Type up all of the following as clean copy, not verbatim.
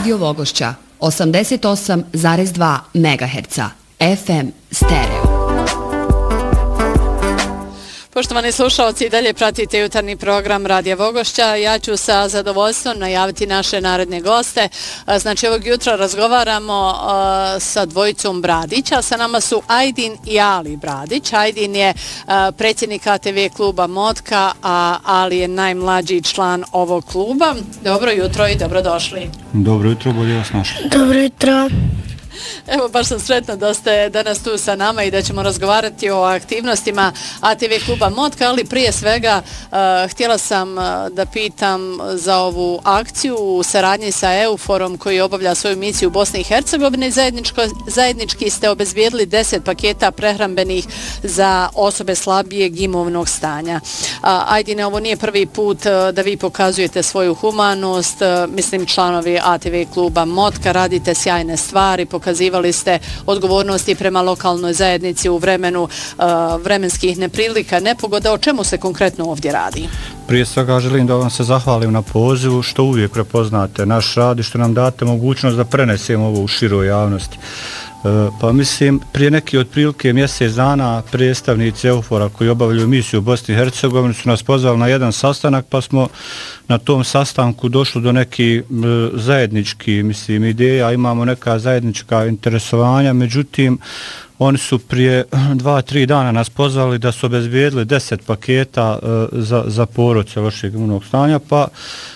Radio Vogošća 88,2 MHz FM stereo. Poštovani slušalci, i dalje pratite jutarnji program Radija Vogošća. Ja ću sa zadovoljstvom najaviti naše naredne goste. Znači, ovog jutra razgovaramo sa dvojicom Bradića. Sa nama su Ajdin i Ali Bradić. Ajdin je predsjednik ATV kluba Motka, a Ali je najmlađi član ovog kluba. Dobro jutro i dobrodošli. Dobro jutro, bolje vas našli. Dobro jutro. Evo, baš sam sretna da ste danas tu sa nama i da ćemo razgovarati o aktivnostima ATV kluba Motka, ali prije svega htjela sam da pitam za ovu akciju u saradnji sa EUFOR-om koji obavlja svoju misiju u Bosni i Hercegovini. Zajednički ste obezbijedili 10 paketa prehrambenih za osobe slabijeg imovnog stanja. Ajdine, ovo nije prvi put da vi pokazujete svoju humanost, mislim članovi ATV kluba Motka, radite sjajne stvari, pokazivali ste odgovornosti prema lokalnoj zajednici u vremenu vremenskih neprilika, nepogoda. O čemu se konkretno ovdje radi? Prije svega želim da vam se zahvalim na pozivu, što uvijek prepoznate naš rad i što nam date mogućnost da prenesemo ovo u široj javnosti. Pa mislim, prije neki otprilike mjesec dana predstavnici EUFOR-a koji obavljaju misiju u Bosni i Hercegovini su nas pozvali na jedan sastanak, pa smo na tom sastanku došli do nekih zajedničkih, mislim, ideja, imamo neka zajednička interesovanja, međutim, oni su prije 2-3 dana nas pozvali da su obezbijedili 10 paketa za porodce lošeg imovnog stanja, pa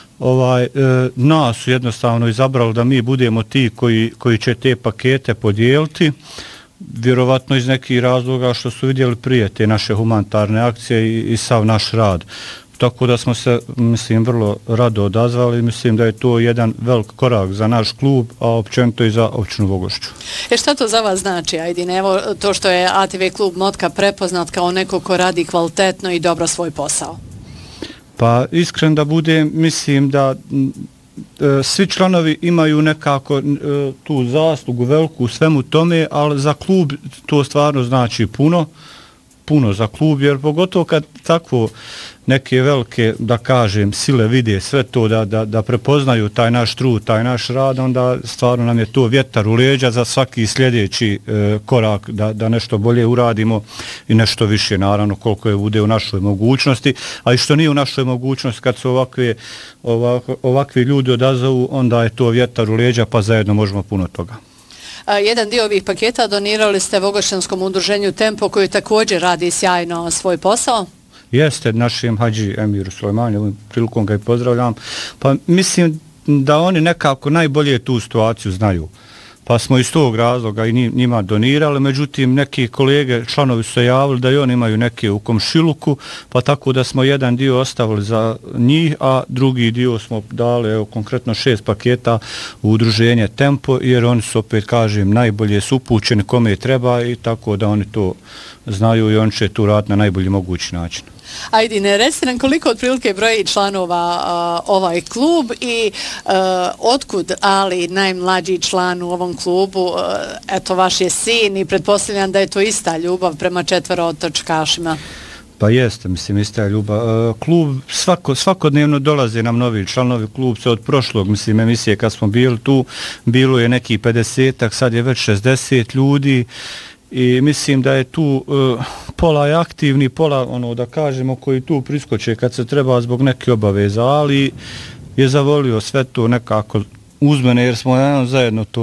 nas su jednostavno izabrali da mi budemo ti koji će te pakete podijeliti, vjerovatno iz nekih razloga što su vidjeli prije te naše humanitarne akcije i sav naš rad. Tako da smo se, mislim, vrlo rado odazvali. Mislim da je to jedan velik korak za naš klub, a općenito i za općinu Vogošću. Šta to za vas znači, Ajdin? Evo, to što je ATV klub Motka prepoznat kao neko ko radi kvalitetno i dobro svoj posao. Pa iskren da budem, mislim da svi članovi imaju nekako tu zaslugu veliku u svemu tome, ali za klub to stvarno znači puno za klub, jer pogotovo kad takvo neke velike, da kažem, sile vide sve to, da prepoznaju taj naš trud, taj naš rad, onda stvarno nam je to vjetar u leđa za svaki sljedeći korak da nešto bolje uradimo i nešto više, naravno, koliko je bude u našoj mogućnosti, a i što nije u našoj mogućnosti, kad su ovakvi ljudi odazovu, onda je to vjetar u leđa, pa zajedno možemo puno toga. Jedan dio ovih paketa donirali ste Vogošćanskom udruženju Tempo koji također radi sjajno svoj posao. Jeste, našem Hadži Emiru Sulejmanu, ovim prilikom ga i pozdravljam. Pa mislim da oni nekako najbolje tu situaciju znaju. Pa smo iz tog razloga i njima donirali, međutim neki kolege, članovi su se javili da i oni imaju neke u komšiluku, pa tako da smo jedan dio ostavili za njih, a drugi dio smo dali, evo, konkretno 6 paketa u udruženje Tempo, jer oni su, opet kažem, najbolje su upućeni kome treba i tako da oni to znaju i oni će tu raditi na najbolji mogući način. Ajdine, recite nam koliko otprilike broji članova ovaj klub i otkud Ali, najmlađi član u ovom klubu, eto, vaš je sin i pretpostavljam da je to ista ljubav prema 4 otočkašima. Pa jeste, mislim, ista ljubav. Klub svakodnevno dolaze nam novi članovi, klub se od prošlog, mislim, emisije kad smo bili tu, bilo je neki 50-ak, sad je već 60 ljudi. I mislim da je tu pola je aktivni, pola, da kažemo, koji tu priskoče kad se treba zbog neke obaveza, ali je zavolio sve to nekako uz mene jer smo zajedno to